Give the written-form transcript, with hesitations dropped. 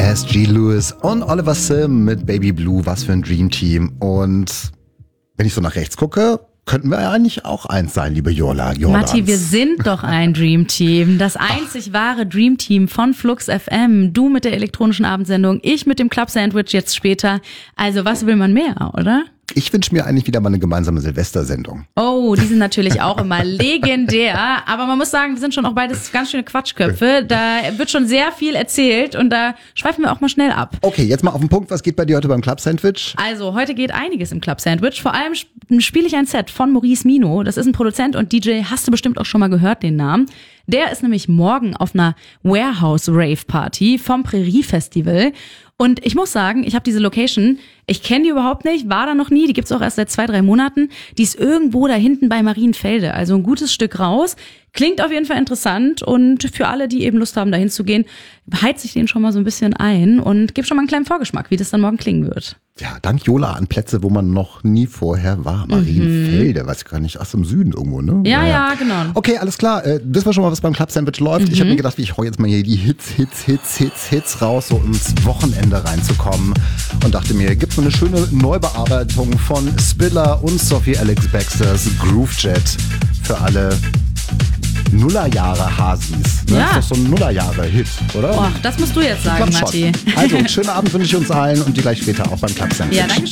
S.G. Lewis und Oliver Sim mit Baby Blue, was für ein Dream Team. Und wenn ich so nach rechts gucke, könnten wir ja eigentlich auch eins sein, liebe Jola. Matti, wir sind doch ein Dream Team. Das einzig wahre Dream Team von Flux FM. Du mit der elektronischen Abendsendung, ich mit dem Club Sandwich jetzt später. Also was will man mehr, oder? Ich wünsche mir eigentlich wieder mal eine gemeinsame Silvestersendung. Oh, die sind natürlich auch immer legendär. Aber man muss sagen, wir sind schon auch beides ganz schöne Quatschköpfe. Da wird schon sehr viel erzählt und da schweifen wir auch mal schnell ab. Okay, jetzt mal auf den Punkt. Was geht bei dir heute beim Club Sandwich? Also, heute geht einiges im Club Sandwich. Vor allem spiele ich ein Set von Maurice Mino. Das ist ein Produzent und DJ. Hast du bestimmt auch schon mal gehört, den Namen. Der ist nämlich morgen auf einer Warehouse-Rave-Party vom Prärie-Festival. Und ich muss sagen, ich habe diese Location, ich kenne die überhaupt nicht, war da noch nie, die gibt's auch erst seit 2-3 Monaten. Die ist irgendwo da hinten bei Marienfelde, also ein gutes Stück raus. Klingt auf jeden Fall interessant und für alle, die eben Lust haben, da hinzugehen, heiz ich den schon mal so ein bisschen ein und gebe schon mal einen kleinen Vorgeschmack, wie das dann morgen klingen wird. Ja, dank Jola an Plätze, wo man noch nie vorher war. Marienfelde, weiß ich gar nicht, aus dem Süden irgendwo, ne? Ja, genau. Okay, alles klar. Wissen wir schon mal, was beim Club Sandwich läuft? Ich habe mir gedacht, ich hau jetzt mal hier die Hits raus, so ins Wochenende reinzukommen. Und dachte mir, gibt's so eine schöne Neubearbeitung von Spiller und Sophie Alex Baxters Groove Jet für alle Nullerjahre-Hasis. Ne? Ja. Ist doch so ein Nullerjahre-Hit, oder? Boah, das musst du jetzt sagen, Ich glaub Matti. schon. Also, schönen Abend wünsche ich uns allen und die gleich später auch beim Club Sandwich. Ja, danke schön.